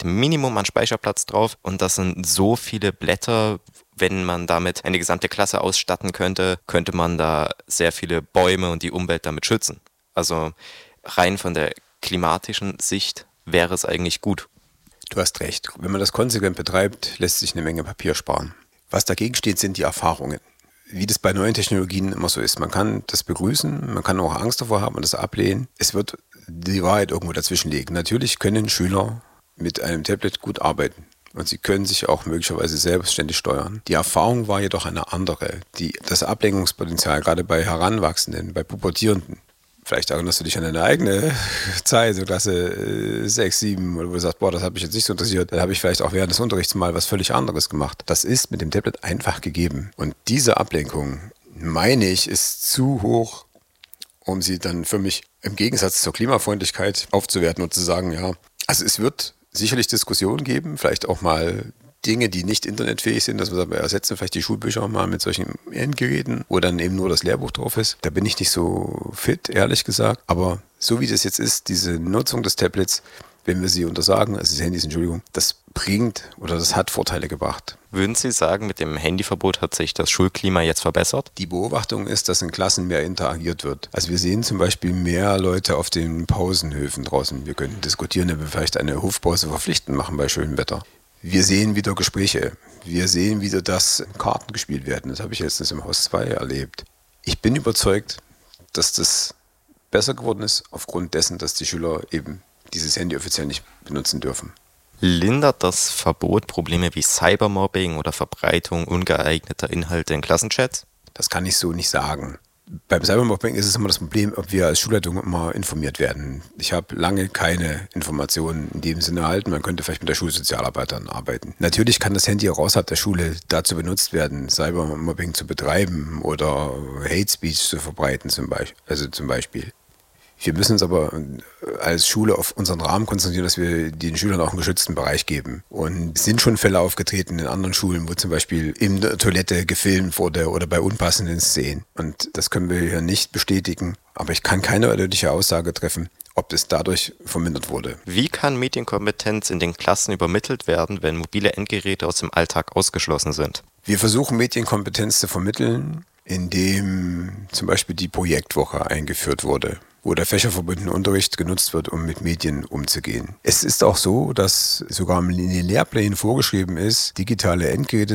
GB Minimum an Speicherplatz drauf und das sind so viele Blätter. Wenn man damit eine gesamte Klasse ausstatten könnte, könnte man da sehr viele Bäume und die Umwelt damit schützen. Also rein von der klimatischen Sicht wäre es eigentlich gut. Du hast recht. Wenn man das konsequent betreibt, lässt sich eine Menge Papier sparen. Was dagegen steht, sind die Erfahrungen. Wie das bei neuen Technologien immer so ist. Man kann das begrüßen, man kann auch Angst davor haben und das ablehnen. Es wird die Wahrheit irgendwo dazwischen liegen. Natürlich können Schüler mit einem Tablet gut arbeiten. Und sie können sich auch möglicherweise selbstständig steuern. Die Erfahrung war jedoch eine andere. Das Ablenkungspotenzial, gerade bei Heranwachsenden, bei Pubertierenden, vielleicht erinnerst du dich an deine eigene Zeit, so Klasse 6, 7, wo du sagst, boah, das hat mich jetzt nicht so interessiert. Dann habe ich vielleicht auch während des Unterrichts mal was völlig anderes gemacht. Das ist mit dem Tablet einfach gegeben. Und diese Ablenkung, meine ich, ist zu hoch, um sie dann für mich im Gegensatz zur Klimafreundlichkeit aufzuwerten und zu sagen, ja, also es wird sicherlich Diskussionen geben, vielleicht auch mal Dinge, die nicht internetfähig sind, dass wir sagen, wir ersetzen vielleicht die Schulbücher mal mit solchen Endgeräten, wo dann eben nur das Lehrbuch drauf ist. Da bin ich nicht so fit, ehrlich gesagt. Aber so wie das jetzt ist, diese Nutzung des Tablets, wenn wir sie untersagen, also des Handys, Entschuldigung, das bringt oder das hat Vorteile gebracht. Würden Sie sagen, mit dem Handyverbot hat sich das Schulklima jetzt verbessert? Die Beobachtung ist, dass in Klassen mehr interagiert wird. Also wir sehen zum Beispiel mehr Leute auf den Pausenhöfen draußen. Wir können diskutieren, ob wir vielleicht eine Hofpause verpflichtend machen bei schönem Wetter. Wir sehen wieder Gespräche. Wir sehen wieder, dass Karten gespielt werden. Das habe ich letztens im Haus 2 erlebt. Ich bin überzeugt, dass das besser geworden ist, aufgrund dessen, dass die Schüler eben dieses Handy offiziell nicht benutzen dürfen. Lindert das Verbot Probleme wie Cybermobbing oder Verbreitung ungeeigneter Inhalte in Klassenchats? Das kann ich so nicht sagen. Beim Cybermobbing ist es immer das Problem, ob wir als Schulleitung immer informiert werden. Ich habe lange keine Informationen in dem Sinne erhalten. Man könnte vielleicht mit der Schulsozialarbeiterin arbeiten. Natürlich kann das Handy auch außerhalb der Schule dazu benutzt werden, Cybermobbing zu betreiben oder Hate Speech zu verbreiten zum Beispiel. Wir müssen uns aber als Schule auf unseren Rahmen konzentrieren, dass wir den Schülern auch einen geschützten Bereich geben. Und es sind schon Fälle aufgetreten in anderen Schulen, wo zum Beispiel in der Toilette gefilmt wurde oder bei unpassenden Szenen. Und das können wir hier nicht bestätigen. Aber ich kann keine eindeutige Aussage treffen, ob es dadurch vermindert wurde. Wie kann Medienkompetenz in den Klassen übermittelt werden, wenn mobile Endgeräte aus dem Alltag ausgeschlossen sind? Wir versuchen Medienkompetenz zu vermitteln, indem zum Beispiel die Projektwoche eingeführt wurde, wo der fächerverbundene Unterricht genutzt wird, um mit Medien umzugehen. Es ist auch so, dass sogar in den Lehrplänen vorgeschrieben ist, digitale Endgeräte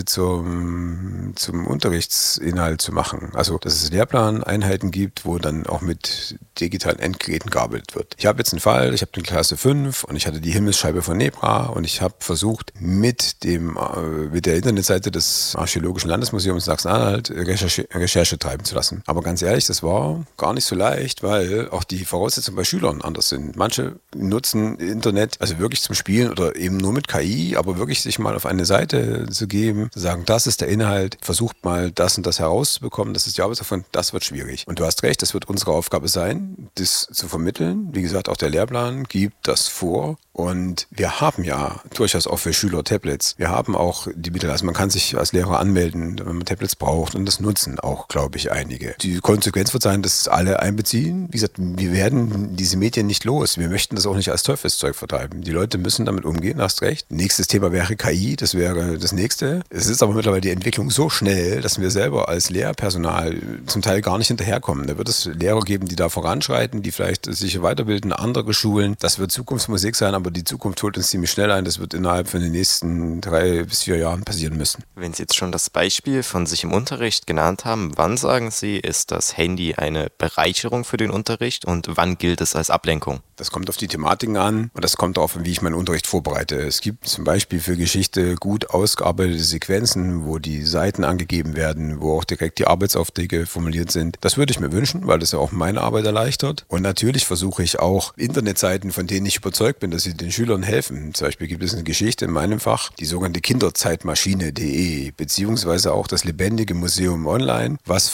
zum Unterrichtsinhalt zu machen. Also, dass es Lehrplaneinheiten gibt, wo dann auch mit digitalen Endgeräten gearbeitet wird. Ich habe jetzt einen Fall, ich habe eine Klasse 5 und ich hatte die Himmelsscheibe von Nebra und ich habe versucht, mit der Internetseite des Archäologischen Landesmuseums Sachsen-Anhalt Recherche treiben zu lassen. Aber ganz ehrlich, das war gar nicht so leicht, weil auch die Voraussetzungen bei Schülern anders sind. Manche nutzen Internet also wirklich zum Spielen oder eben nur mit KI, aber wirklich sich mal auf eine Seite zu geben, zu sagen, das ist der Inhalt, versucht mal das und das herauszubekommen, das ist die Arbeit davon, das wird schwierig. Und du hast recht, das wird unsere Aufgabe sein, das zu vermitteln. Wie gesagt, auch der Lehrplan gibt das vor. Und wir haben ja durchaus auch für Schüler Tablets. Wir haben auch die Mittel, also man kann sich als Lehrer anmelden, wenn man Tablets braucht und das nutzen auch, glaube ich, einige. Die Konsequenz wird sein, dass alle einbeziehen. Wie gesagt, wir werden diese Medien nicht los. Wir möchten das auch nicht als Teufelszeug vertreiben. Die Leute müssen damit umgehen, hast recht. Nächstes Thema wäre KI, das wäre das nächste. Es ist aber mittlerweile die Entwicklung so schnell, dass wir selber als Lehrpersonal zum Teil gar nicht hinterherkommen. Da wird es Lehrer geben, die da voranschreiten, die vielleicht sich weiterbilden, andere Schulen. Das wird Zukunftsmusik sein, aber die Zukunft holt uns ziemlich schnell ein. Das wird innerhalb von den nächsten 3 bis 4 Jahren passieren müssen. Wenn Sie jetzt schon das Beispiel von sich im Unterricht genannt haben, wann sagen Sie, ist das Handy eine Bereicherung für den Unterricht und wann gilt es als Ablenkung? Das kommt auf die Thematiken an und das kommt darauf an, wie ich meinen Unterricht vorbereite. Es gibt zum Beispiel für Geschichte gut ausgearbeitete Sequenzen, wo die Seiten angegeben werden, wo auch direkt die Arbeitsaufträge formuliert sind. Das würde ich mir wünschen, weil das ja auch meine Arbeit erleichtert. Und natürlich versuche ich auch Internetseiten, von denen ich überzeugt bin, dass sie den Schülern helfen. Zum Beispiel gibt es eine Geschichte in meinem Fach, die sogenannte Kinderzeitmaschine.de, beziehungsweise auch das Lebendige Museum online, was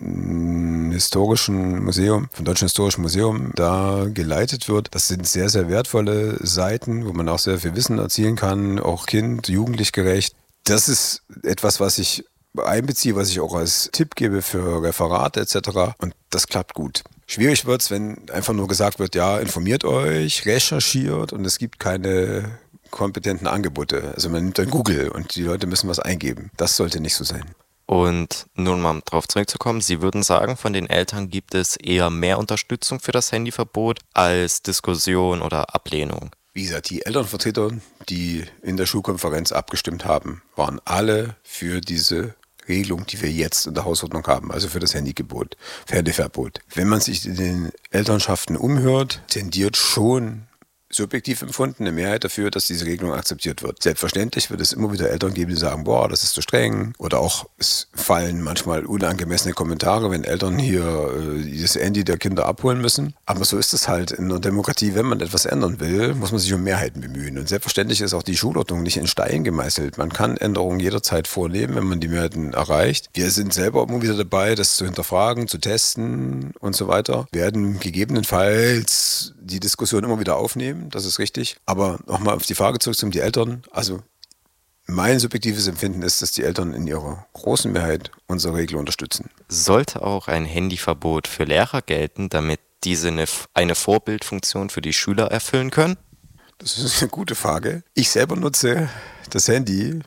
vom Deutschen Historischen Museum da geleitet wird. Das sind sehr, sehr wertvolle Seiten, wo man auch sehr viel Wissen erzielen kann, auch jugendlich gerecht. Das ist etwas, was ich einbeziehe, was ich auch als Tipp gebe für Referate etc. Und das klappt gut. Schwierig wird es, wenn einfach nur gesagt wird, ja, informiert euch, recherchiert und es gibt keine kompetenten Angebote. Also man nimmt dann Google und die Leute müssen was eingeben. Das sollte nicht so sein. Und nun mal darauf zurückzukommen, Sie würden sagen, von den Eltern gibt es eher mehr Unterstützung für das Handyverbot als Diskussion oder Ablehnung. Wie gesagt, die Elternvertreter, die in der Schulkonferenz abgestimmt haben, waren alle für diese Regelung, die wir jetzt in der Hausordnung haben, also für das Handyverbot. Wenn man sich in den Elternschaften umhört, tendiert schon subjektiv empfunden eine Mehrheit dafür, dass diese Regelung akzeptiert wird. Selbstverständlich wird es immer wieder Eltern geben, die sagen, boah, das ist zu streng. Oder auch, es fallen manchmal unangemessene Kommentare, wenn Eltern hier das Handy der Kinder abholen müssen. Aber so ist es halt in der Demokratie. Wenn man etwas ändern will, muss man sich um Mehrheiten bemühen. Und selbstverständlich ist auch die Schulordnung nicht in Stein gemeißelt. Man kann Änderungen jederzeit vornehmen, wenn man die Mehrheiten erreicht. Wir sind selber immer wieder dabei, das zu hinterfragen, zu testen und so weiter. Wir werden gegebenenfalls die Diskussion immer wieder aufnehmen. Das ist richtig. Aber nochmal auf die Frage zurück die Eltern. Also mein subjektives Empfinden ist, dass die Eltern in ihrer großen Mehrheit unsere Regel unterstützen. Sollte auch ein Handyverbot für Lehrer gelten, damit diese eine Vorbildfunktion für die Schüler erfüllen können? Das ist eine gute Frage. Ich selber nutze das Handy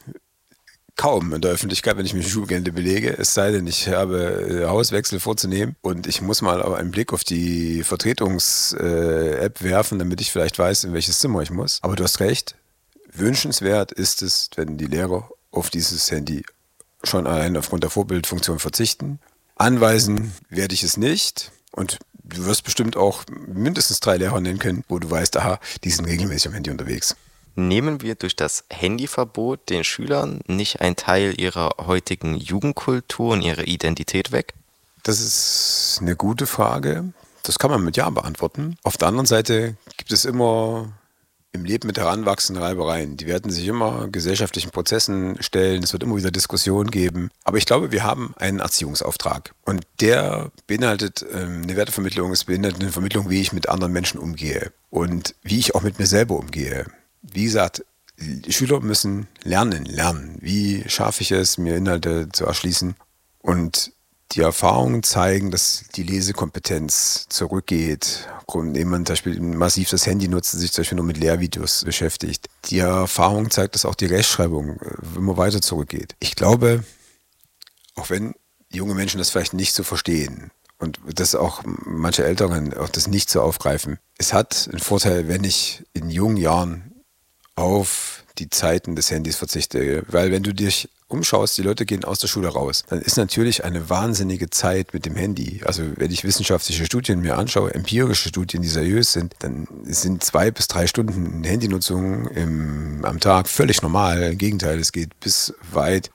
kaum in der Öffentlichkeit, wenn ich mich im Schulgelände belege, es sei denn, ich habe Hauswechsel vorzunehmen und ich muss mal einen Blick auf die Vertretungs-App werfen, damit ich vielleicht weiß, in welches Zimmer ich muss. Aber du hast recht, wünschenswert ist es, wenn die Lehrer auf dieses Handy schon allein aufgrund der Vorbildfunktion verzichten. Anweisen werde ich es nicht und du wirst bestimmt auch mindestens 3 Lehrer nennen können, wo du weißt, aha, die sind regelmäßig am Handy unterwegs. Nehmen wir durch das Handyverbot den Schülern nicht einen Teil ihrer heutigen Jugendkultur und ihrer Identität weg? Das ist eine gute Frage. Das kann man mit Ja beantworten. Auf der anderen Seite gibt es immer im Leben mit heranwachsenden Reibereien. Die werden sich immer gesellschaftlichen Prozessen stellen. Es wird immer wieder Diskussionen geben. Aber ich glaube, wir haben einen Erziehungsauftrag. Und der beinhaltet eine Wertevermittlung. Es beinhaltet eine Vermittlung, wie ich mit anderen Menschen umgehe und wie ich auch mit mir selber umgehe. Wie gesagt, die Schüler müssen lernen. Wie schaffe ich es, mir Inhalte zu erschließen? Und die Erfahrungen zeigen, dass die Lesekompetenz zurückgeht, indem man zum Beispiel massiv das Handy nutzt und sich zum Beispiel nur mit Lehrvideos beschäftigt. Die Erfahrung zeigt, dass auch die Rechtschreibung immer weiter zurückgeht. Ich glaube, auch wenn junge Menschen das vielleicht nicht so verstehen und dass auch manche Eltern auch das nicht so aufgreifen, es hat einen Vorteil, wenn ich in jungen Jahren auf die Zeiten des Handys verzichte. Weil wenn du dich umschaust, die Leute gehen aus der Schule raus, dann ist natürlich eine wahnsinnige Zeit mit dem Handy. Also wenn ich wissenschaftliche Studien mir anschaue, empirische Studien, die seriös sind, dann sind 2 bis 3 Stunden Handynutzung am Tag völlig normal. Im Gegenteil, es geht bis weit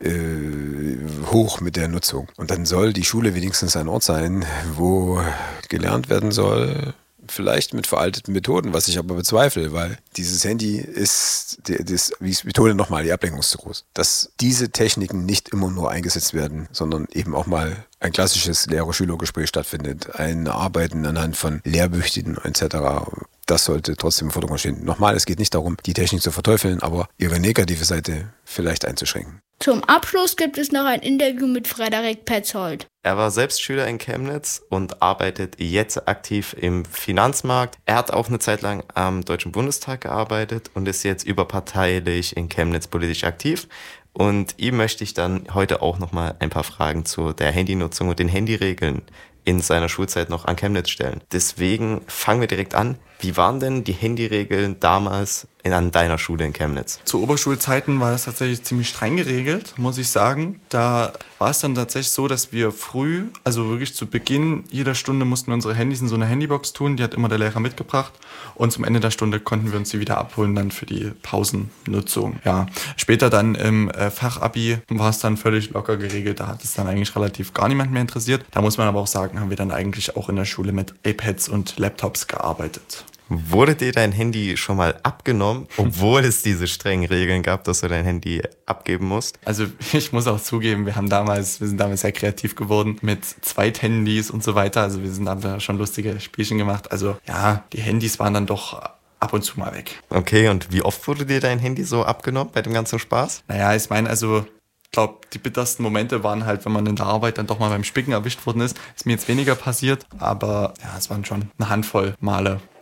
hoch mit der Nutzung. Und dann soll die Schule wenigstens ein Ort sein, wo gelernt werden soll, vielleicht mit veralteten Methoden, was ich aber bezweifle, weil dieses Handy ist, ich betone nochmal, die Ablenkung ist zu groß. Dass diese Techniken nicht immer nur eingesetzt werden, sondern eben auch mal ein klassisches Lehrer-Schüler-Gespräch stattfindet, ein Arbeiten anhand von Lehrbüchern etc., das sollte trotzdem im Vordergrund stehen. Nochmal, es geht nicht darum, die Technik zu verteufeln, aber ihre negative Seite vielleicht einzuschränken. Zum Abschluss gibt es noch ein Interview mit Frederik Petzold. Er war selbst Schüler in Chemnitz und arbeitet jetzt aktiv im Finanzmarkt. Er hat auch eine Zeit lang am Deutschen Bundestag gearbeitet und ist jetzt überparteilich in Chemnitz politisch aktiv. Und ihm möchte ich dann heute auch nochmal ein paar Fragen zu der Handynutzung und den Handyregeln in seiner Schulzeit noch an Chemnitz stellen. Deswegen fangen wir direkt an. Wie waren denn die Handyregeln damals an deiner Schule in Chemnitz? Zu Oberschulzeiten war das tatsächlich ziemlich streng geregelt, muss ich sagen. Da war es dann tatsächlich so, dass wir früh, also wirklich zu Beginn jeder Stunde mussten wir unsere Handys in so eine Handybox tun. Die hat immer der Lehrer mitgebracht. Und zum Ende der Stunde konnten wir uns sie wieder abholen dann für die Pausennutzung. Ja. Später dann im Fachabi war es dann völlig locker geregelt. Da hat es dann eigentlich relativ gar niemand mehr interessiert. Da muss man aber auch sagen, haben wir dann eigentlich auch in der Schule mit iPads und Laptops gearbeitet. Wurde dir dein Handy schon mal abgenommen, obwohl es diese strengen Regeln gab, dass du dein Handy abgeben musst? Also ich muss auch zugeben, wir sind damals sehr kreativ geworden mit Zweithandys und so weiter. Also haben da schon lustige Spielchen gemacht. Also ja, die Handys waren dann doch ab und zu mal weg. Okay, und wie oft wurde dir dein Handy so abgenommen bei dem ganzen Spaß? Naja, ich meine, also ich glaube, die bittersten Momente waren halt, wenn man in der Arbeit dann doch mal beim Spicken erwischt worden ist. Ist mir jetzt weniger passiert, aber ja, es waren schon eine Handvoll Male,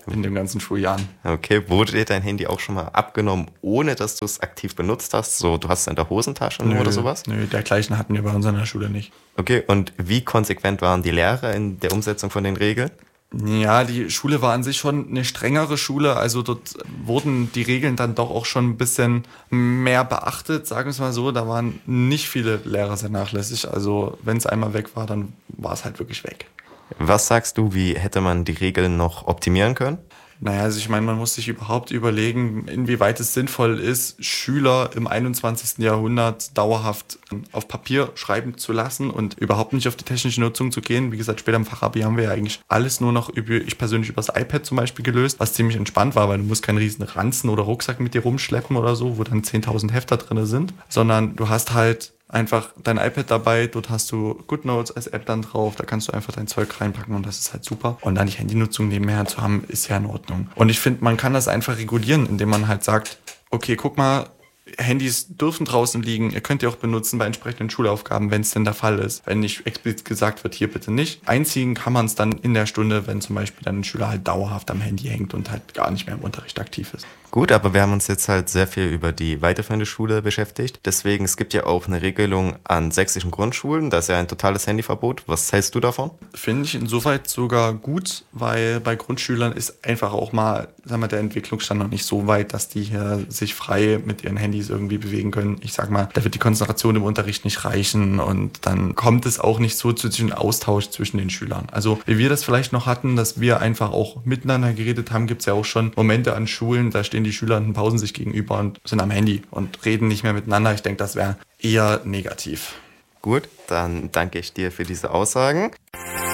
in den ganzen Schuljahren. Okay, wurde dir dein Handy auch schon mal abgenommen, ohne dass du es aktiv benutzt hast? So, du hast es in der Hosentasche oder sowas? Nö, dergleichen hatten wir bei uns an der Schule nicht. Okay, und wie konsequent waren die Lehrer in der Umsetzung von den Regeln? Ja, die Schule war an sich schon eine strengere Schule, also dort wurden die Regeln dann doch auch schon ein bisschen mehr beachtet, sagen wir es mal so. Da waren nicht viele Lehrer sehr nachlässig, also wenn es einmal weg war, dann war es halt wirklich weg. Was sagst du, wie hätte man die Regeln noch optimieren können? Naja, also ich meine, man muss sich überhaupt überlegen, inwieweit es sinnvoll ist, Schüler im 21. Jahrhundert dauerhaft auf Papier schreiben zu lassen und überhaupt nicht auf die technische Nutzung zu gehen. Wie gesagt, später im Fachabi haben wir ja eigentlich alles nur noch ich persönlich über das iPad zum Beispiel gelöst, was ziemlich entspannt war, weil du musst keinen riesen Ranzen oder Rucksack mit dir rumschleppen oder so, wo dann 10.000 Hefter drin sind, sondern du hast halt einfach dein iPad dabei, dort hast du GoodNotes als App dann drauf, da kannst du einfach dein Zeug reinpacken und das ist halt super. Und dann die Handynutzung nebenher zu haben, ist ja in Ordnung. Und ich finde, man kann das einfach regulieren, indem man halt sagt, okay, guck mal, Handys dürfen draußen liegen, ihr könnt die auch benutzen bei entsprechenden Schulaufgaben, wenn es denn der Fall ist. Wenn nicht explizit gesagt wird, hier bitte nicht. Einziehen kann man es dann in der Stunde, wenn zum Beispiel dann ein Schüler halt dauerhaft am Handy hängt und halt gar nicht mehr im Unterricht aktiv ist. Gut, aber wir haben uns jetzt halt sehr viel über die weiterführende Schule beschäftigt. Deswegen, es gibt ja auch eine Regelung an sächsischen Grundschulen. Da ist ja ein totales Handyverbot. Was hältst du davon? Finde ich insoweit sogar gut, weil bei Grundschülern ist einfach auch mal, sagen wir, der Entwicklungsstand noch nicht so weit, dass die hier sich frei mit ihren Handys irgendwie bewegen können. Ich sag mal, da wird die Konzentration im Unterricht nicht reichen und dann kommt es auch nicht so zu diesem Austausch zwischen den Schülern. Also wie wir das vielleicht noch hatten, dass wir einfach auch miteinander geredet haben, gibt es ja auch schon Momente an Schulen, da stehen die Schüler in den Pausen sich gegenüber und sind am Handy und reden nicht mehr miteinander. Ich denke, das wäre eher negativ. Gut, dann danke ich dir für diese Aussagen.